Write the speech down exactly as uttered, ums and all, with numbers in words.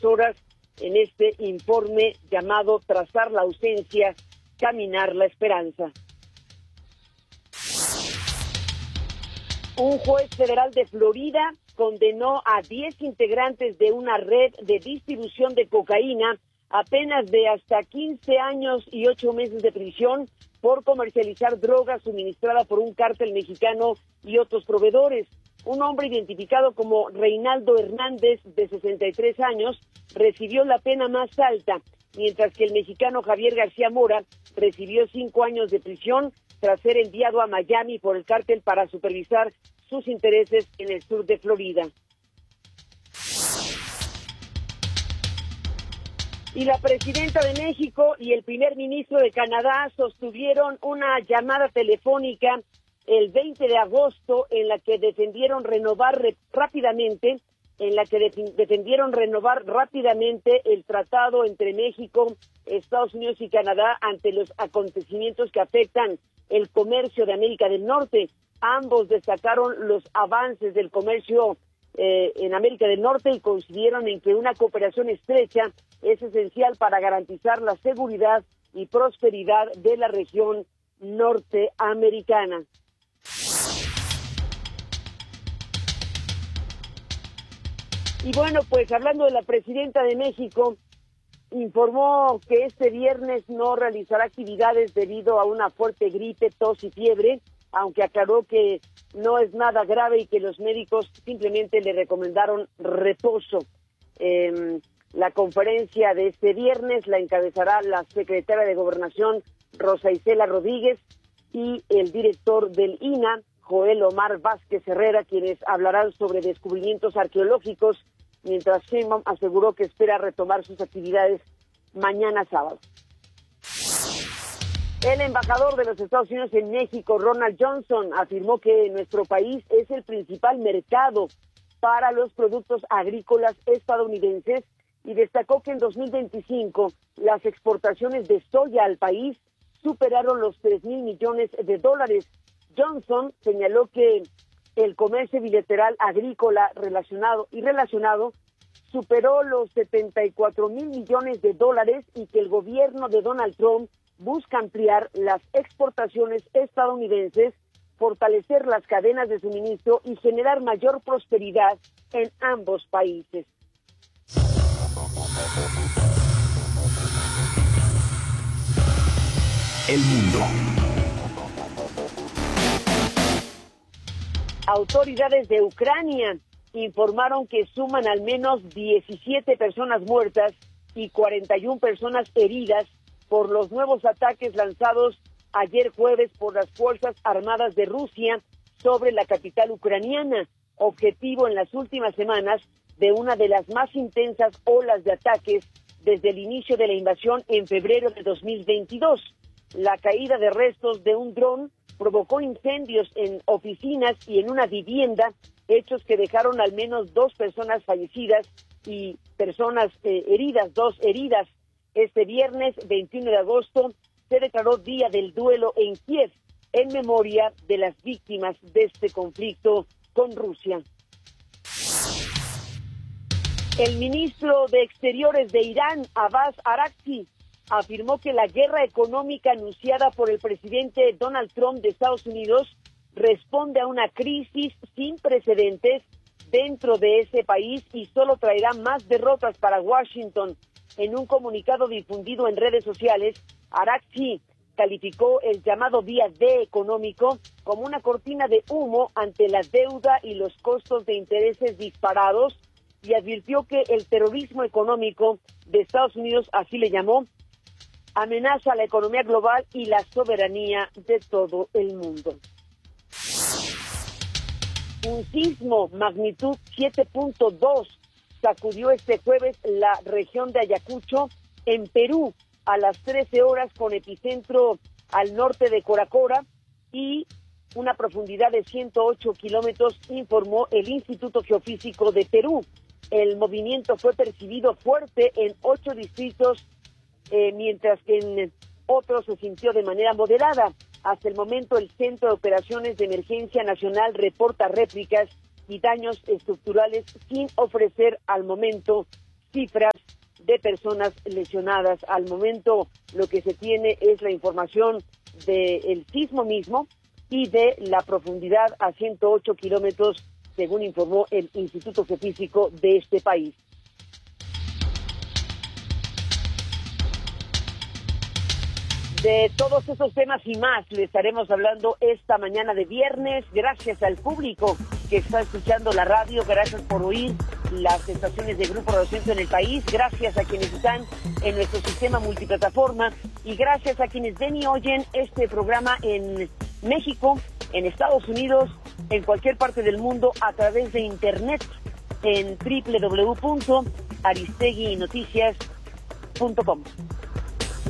dos horas en este informe llamado Trazar la ausencia, caminar la esperanza. Un juez federal de Florida condenó a diez integrantes de una red de distribución de cocaína a penas de hasta quince años y ocho meses de prisión por comercializar droga suministrada por un cártel mexicano y otros proveedores. Un hombre identificado como Reinaldo Hernández, de sesenta y tres años, recibió la pena más alta, mientras que el mexicano Javier García Mora recibió cinco años de prisión tras ser enviado a Miami por el cártel para supervisar sus intereses en el sur de Florida. Y la presidenta de México y el primer ministro de Canadá sostuvieron una llamada telefónica el veinte de agosto en la que defendieron renovar re- rápidamente, en la que de- defendieron renovar rápidamente el tratado entre México, Estados Unidos y Canadá ante los acontecimientos que afectan el comercio de América del Norte. Ambos destacaron los avances del comercio eh, en América del Norte y coincidieron en que una cooperación estrecha es esencial para garantizar la seguridad y prosperidad de la región norteamericana. Y bueno, pues hablando de la presidenta de México, informó que este viernes no realizará actividades debido a una fuerte gripe, tos y fiebre, aunque aclaró que no es nada grave y que los médicos simplemente le recomendaron reposo. Eh, la conferencia de este viernes la encabezará la secretaria de Gobernación, Rosa Isela Rodríguez, y el director del I N A, Joel Omar Vázquez Herrera, quienes hablarán sobre descubrimientos arqueológicos, mientras Sheinbaum aseguró que espera retomar sus actividades mañana sábado. El embajador de los Estados Unidos en México, Ronald Johnson, afirmó que nuestro país es el principal mercado para los productos agrícolas estadounidenses y destacó que en dos mil veinticinco las exportaciones de soya al país superaron los tres mil millones de dólares. Johnson señaló que el comercio bilateral agrícola relacionado y relacionado superó los setenta y cuatro mil millones de dólares y que el gobierno de Donald Trump busca ampliar las exportaciones estadounidenses, fortalecer las cadenas de suministro y generar mayor prosperidad en ambos países. El mundo. Autoridades de Ucrania informaron que suman al menos diecisiete personas muertas y cuarenta y una personas heridas por los nuevos ataques lanzados ayer jueves por las Fuerzas Armadas de Rusia sobre la capital ucraniana, objetivo en las últimas semanas de una de las más intensas olas de ataques desde el inicio de la invasión en febrero de dos mil veintidós. La caída de restos de un dron provocó incendios en oficinas y en una vivienda, hechos que dejaron al menos dos personas fallecidas y personas eh, heridas, dos heridas. Este viernes veintiuno de agosto se declaró Día del Duelo en Kiev, en memoria de las víctimas de este conflicto con Rusia. El ministro de Exteriores de Irán, Abbas Araghchi, afirmó que la guerra económica anunciada por el presidente Donald Trump de Estados Unidos responde a una crisis sin precedentes dentro de ese país y solo traerá más derrotas para Washington. En un comunicado difundido en redes sociales, Araghchi calificó el llamado Día D económico como una cortina de humo ante la deuda y los costos de intereses disparados y advirtió que el terrorismo económico de Estados Unidos, así le llamó, amenaza la economía global y la soberanía de todo el mundo. Un sismo magnitud siete punto dos sacudió este jueves la región de Ayacucho, en Perú, a las trece horas, con epicentro al norte de Coracora y una profundidad de ciento ocho kilómetros, informó el Instituto Geofísico de Perú. El movimiento fue percibido fuerte en ocho distritos, eh, mientras que en otros se sintió de manera moderada. Hasta el momento, el Centro de Operaciones de Emergencia Nacional reporta réplicas y daños estructurales sin ofrecer al momento cifras de personas lesionadas. Al momento lo que se tiene es la información del sismo mismo y de la profundidad a ciento ocho kilómetros, según informó el Instituto Geofísico de este país. De todos esos temas y más le estaremos hablando esta mañana de viernes. Gracias al público que está escuchando la radio, gracias por oír las estaciones de Grupo Radio Centro en el país, gracias a quienes están en nuestro sistema multiplataforma y gracias a quienes ven y oyen este programa en México, en Estados Unidos, en cualquier parte del mundo a través de internet en doble u doble u doble u punto aristegui noticias punto com.